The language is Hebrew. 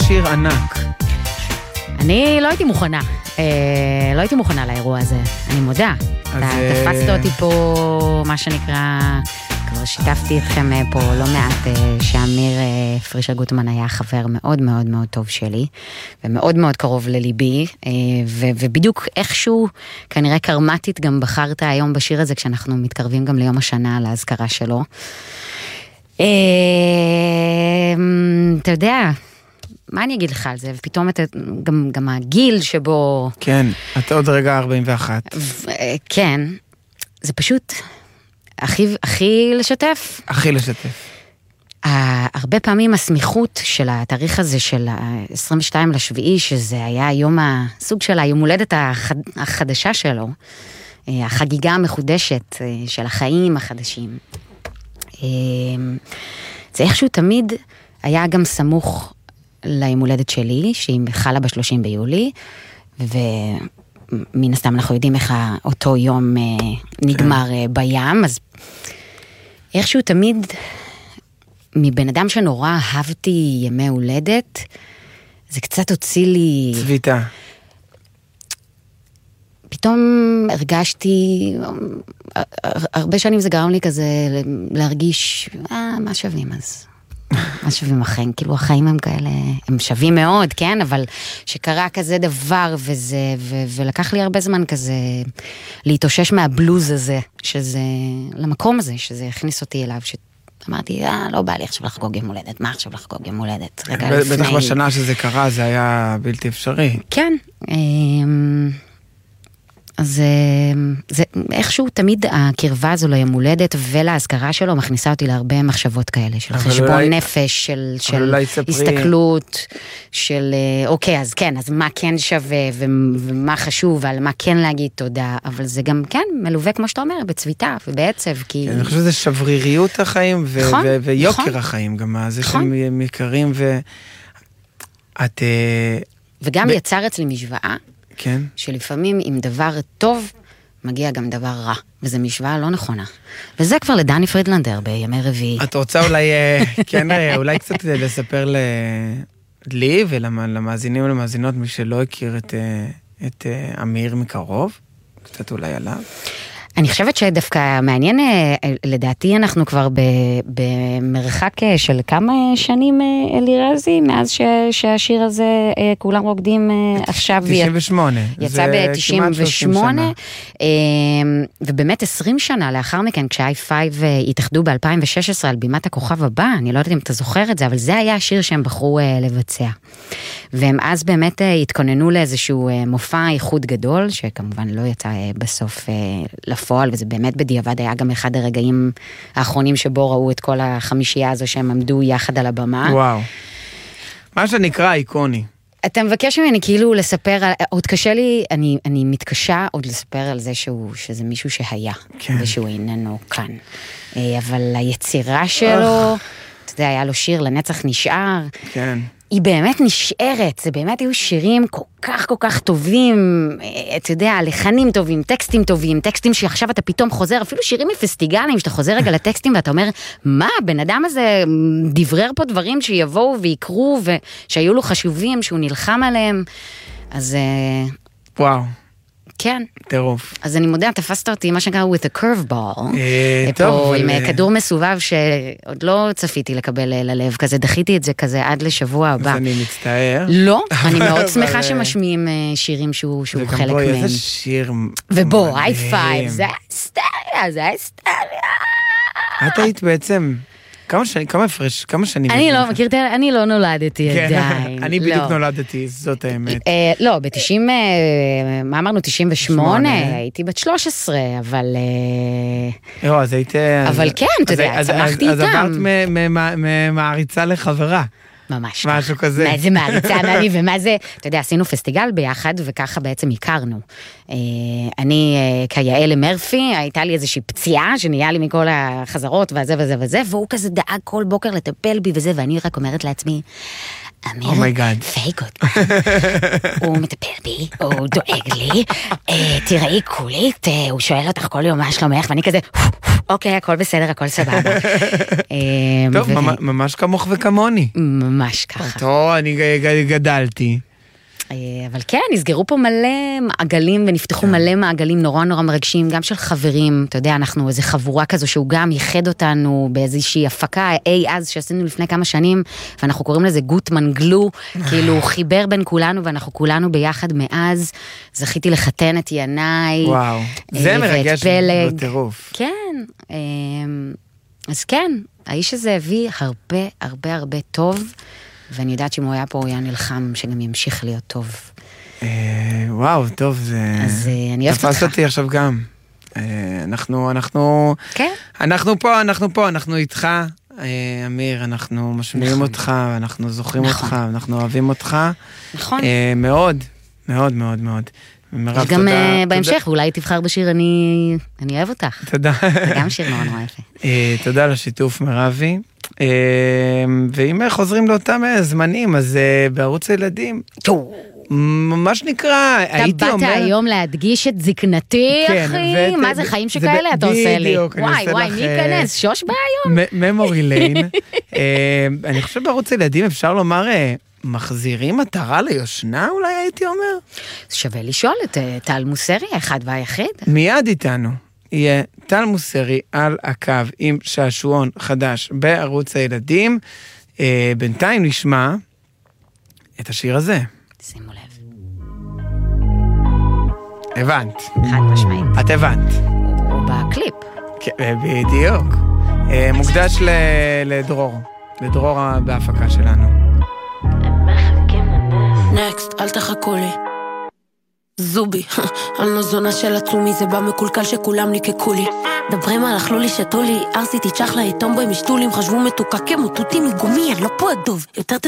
שיר ענק. אני לא הייתי מוכנה. לא הייתי מוכנה לאירוע הזה, אני מודה. אתה תפסת אותי פה, מה שנקרא, כבר שיתפתי אתכם פה לא מעט, שאמיר פרישר גוטמן היה חבר מאוד מאוד מאוד טוב שלי, ומאוד מאוד קרוב לליבי, ובדיוק איכשהו, כנראה קרמטית גם בחרת היום בשיר הזה, כשאנחנו מתקרבים גם ליום השנה להזכרה שלו. אתה יודע, מה אני אגיד לך על זה? ופתאום גם הגיל שבו... כן, אתה עוד רגע 41. כן, זה פשוט הכי לשתף. הכי לשתף. הרבה פעמים הסמיכות של התאריך הזה של 22 לשביעי, שזה היה יום הסוג של היום הולדת החדשה שלו, החגיגה המחודשת של החיים החדשים. זה איכשהו תמיד היה גם סמוך ליום הולדת שלי, שהיא חלה ב-30 ביולי, ומן הסתם אנחנו יודעים איך אותו יום נגמר בים, אז איכשהו תמיד מבן אדם שנורא אהבתי ימי הולדת, זה קצת הוציא לי... צביטה. פתאום הרגשתי, הרבה שנים זה גרם לי כזה להרגיש, מה שווים אז? מה שווים החיים? כאילו החיים הם כאלה, הם שווים מאוד, כן? אבל שקרה כזה דבר וזה, ולקח לי הרבה זמן כזה להתאושש מהבלוז הזה, שזה, למקום הזה, שזה הכניס אותי אליו, אמרתי, לא בא לי עכשיו לחגוג יום הולדת, מה עכשיו לחגוג יום הולדת? בטח בשנה שזה קרה, זה היה בלתי אפשרי. כן, אז זה איכשהו תמיד הקרבה הזו ליום הולדת ולהזכרה שלו מכניסה אותי להרבה מחשבות כאלה, של חשבון נפש, של הסתכלות, של אוקיי, אז כן, אז מה כן שווה ומה חשוב ועל מה כן להגיד תודה, אבל זה גם כן מלווה כמו שאתה אומר, בצביטה ובעצב, כי... אני חושב שזה שבריריות החיים ויוקר החיים, גם זה שהם יקרים ואת... וגם יצר אצלי משוואה, כן. שלפעמים עם דבר טוב מגיע גם דבר רע, וזו משוואה לא נכונה. וזה כבר לדני פרידלנדר בימי רביעי. את רוצה אולי, כן, אולי קצת לספר לי ולמאזינים ולמאזינות, מי שלא הכיר את אמיר מקרוב, קצת אולי עליו. אני חושבת שדווקא מעניין, לדעתי אנחנו כבר במרחק של כמה שנים, אלירזי, מאז שהשיר הזה כולם רוקדים עכשיו. 98. יצא ב-98, ובאמת 20 שנה לאחר מכן, כשה-i5 התאחדו ב-2016 על בימת הכוכב הבא, אני לא יודעת אם אתה זוכר את זה, אבל זה היה השיר שהם בחרו לבצע. והם אז באמת התכוננו לאיזשהו מופע איחוד גדול, שכמובן לא יצא בסוף לפועל, וזה באמת בדיעבד היה גם אחד הרגעים האחרונים שבו ראו את כל החמישייה הזו שהם עמדו יחד על הבמה. וואו. מה שנקרא איקוני. אתה מבקש ממני כאילו לספר, עוד קשה לי, אני מתקשה עוד לספר על זה שזה מישהו שהיה, כן. ושהוא איננו כאן. אבל היצירה שלו, אתה יודע, היה לו שיר לנצח נשאר. כן. היא באמת נשארת, זה באמת היו שירים כל כך טובים, אתה יודע, לחנים טובים, טקסטים טובים, טקסטים שעכשיו אתה פתאום חוזר, אפילו שירים מפסטיגלים, שאתה חוזר רגע לטקסטים ואתה אומר, מה, בן אדם הזה דברר פה דברים שיבואו ויקרו, ושהיו לו חשובים, שהוא נלחם עליהם, אז... וואו. כן. טירוף. אז אני מודה, תפסת אותי, מה שנקרא, with a curveball. טוב. עם כדור מסובב שעוד לא צפיתי לקבל ללב, כזה דחיתי את זה כזה עד לשבוע הבא. אז אני מצטער. לא, אני מאוד שמחה שמשמיעים שירים שהוא חלק מהם. וגם בו, איזה שיר... ובו, i5, זה ההיסטריה, זה ההיסטריה. את היית בעצם... כמה שנים? אני לא מכירת, אני לא נולדתי עדיין. אני בדיוק נולדתי, זאת האמת. לא, ב-90, מה אמרנו, 98, הייתי בת 13, אבל... לא, אז היית... אבל כן, אתה יודע, צמחתי איתם. אז עברת ממעריצה לחברה. ממש. משהו כזה. מה זה מעריצה, נני, ומה זה, אתה יודע, עשינו פסטיגל ביחד, וככה בעצם הכרנו. אני, כיעל מרפי, הייתה לי איזושהי פציעה, שנהיה לי מכל החזרות, וזה וזה וזה, והוא כזה דאג כל בוקר לטפל בי וזה, ואני רק אומרת לעצמי, אמיר, פייגות, הוא מטפל בי, הוא דואג לי, תראי כולית, הוא שואל אותך כל יום מה שלומך, ואני כזה, אוקיי, הכל בסדר, הכל סבבה. טוב, ממש כמוך וכמוני. ממש ככה. טוב, אני גדלתי. אבל כן, נסגרו פה מלא מעגלים, ונפתחו מלא מעגלים נורא נורא מרגשים, גם של חברים, אתה יודע, אנחנו איזו חבורה כזו, שהוא גם ייחד אותנו באיזושהי הפקה, אז שעשינו לפני כמה שנים, ואנחנו קוראים לזה גוטמן גלו, כאילו הוא חיבר בין כולנו, ואנחנו כולנו ביחד מאז, זכיתי לחתן את ינאי, וואו, זה מרגש בטירוף. כן, אז כן, האיש הזה הביא הרבה הרבה הרבה טוב, ואני יודעת שאם הוא היה פה, הוא היה נלחם, שגם ימשיך להיות טוב. וואו, טוב, זה... אז אני אוהבת אותך. תפס אותי עכשיו גם. כן? אנחנו פה, אנחנו איתך, אמיר, אנחנו משמיעים אותך, ואנחנו זוכרים אותך, ואנחנו אוהבים אותך. נכון. מאוד, מאוד, מאוד, מאוד. יש גם בהמשך, אולי תבחר בשיר אני אוהב אותך. תודה. זה גם שיר נורא נורא יפה. תודה לשיתוף מרבי. ואם חוזרים לאותם זמנים, אז בערוץ הילדים, ממש נקרא, הייתי אומר... אתה באת היום להדגיש את זקנתי, אחי? מה זה חיים שכאלה אתה עושה לי? וואי, מי ייכנס? שוש בא היום? ממורי ליין. אני חושב בערוץ הילדים אפשר לומר... מחזירים מטרה ליושנה, אולי הייתי אומר? שווה לשאול את טל מוסרי, האחד והיחיד. מיד איתנו יהיה טל מוסרי על הקו עם שעשועון חדש בערוץ הילדים. בינתיים נשמע את השיר הזה. שימו לב. הבנת. חד משמעית. את הבנת. הוא בקליפ. בדיוק. מוקדש לדרור בהפקה שלנו. נקסט, אל תחכו לי. זובי, אני לא זונה של עצומי, זה בא מקולקל שכולם ניקקו לי. דברים על אכלו לי, שתו לי, ארסיתי צ'חלה, איתום בו עם משתולים, חשבו מתוקה כמוטוטים מגומי, אני לא פה הדוב, יותר